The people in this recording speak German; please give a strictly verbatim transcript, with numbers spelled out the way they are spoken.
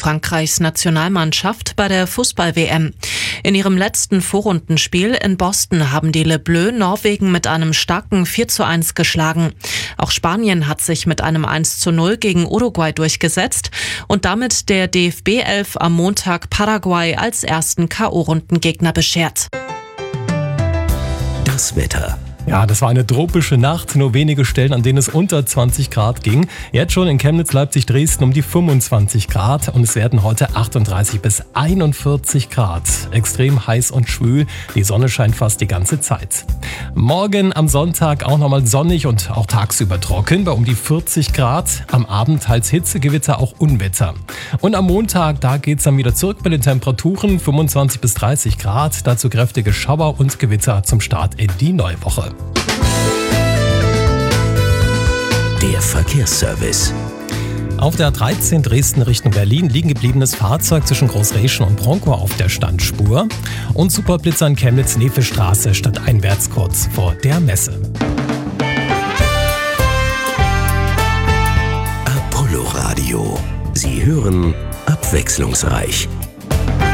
Frankreichs Nationalmannschaft bei der Fußball-W M. In ihrem letzten Vorrundenspiel in Boston haben die Le Bleus Norwegen mit einem starken vier zu eins geschlagen. Auch Spanien hat sich mit einem eins zu null gegen Uruguay durchgesetzt und damit der D F B elf am Montag Paraguay als ersten K O-Rundengegner beschert. Das Wetter. Ja, das war eine tropische Nacht, nur wenige Stellen, an denen es unter zwanzig Grad ging. Jetzt schon in Chemnitz, Leipzig, Dresden um die fünfundzwanzig Grad und es werden heute achtunddreißig bis einundvierzig Grad. Extrem heiß und schwül, die Sonne scheint fast die ganze Zeit. Morgen am Sonntag auch nochmal sonnig und auch tagsüber trocken bei um die vierzig Grad. Am Abend teils Hitzegewitter, auch Unwetter. Und am Montag, da geht's dann wieder zurück bei den Temperaturen, fünfundzwanzig bis dreißig Grad. Dazu kräftige Schauer und Gewitter zum Start in die neue Woche. Der Verkehrsservice. Auf der A dreizehn Dresden Richtung Berlin liegen gebliebenes Fahrzeug zwischen Großreschen und Bronkow auf der Standspur und Superblitzer in Chemnitz-Nefe-Straße stadteinwärts kurz vor der Messe. Apollo Radio. Sie hören abwechslungsreich.